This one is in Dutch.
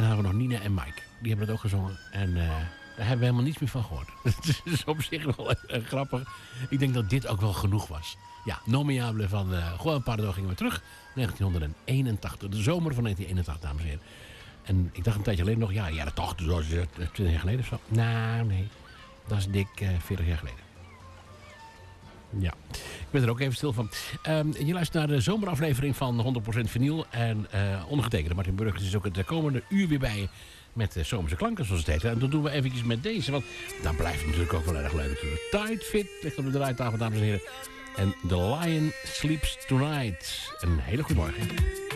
hadden we nog Nina en Mike. Die hebben het ook gezongen. En daar hebben we helemaal niets meer van gehoord. Het is op zich wel grappig. Ik denk dat dit ook wel genoeg was. Ja, Nominable van Juan Pardo gingen we terug. 1981, de zomer van 1981, dames en heren. En ik dacht een tijdje geleden nog, ja, jaren 80, zoals 20 jaar geleden of zo. Nou, nee, dat is dik 40 jaar geleden. Ja, ik ben er ook even stil van. Je luistert naar de zomeraflevering van 100% Vinyl. En ondergetekende Martin Burgers is ook het komende uur weer bij je met zomerse klanken, zoals het heet. En dat doen we eventjes met deze, want dan blijft het natuurlijk ook wel erg leuk natuurlijk. Tight Fit ligt op de draaitafel, dames en heren. En The Lion Sleeps Tonight. Een hele goede morgen.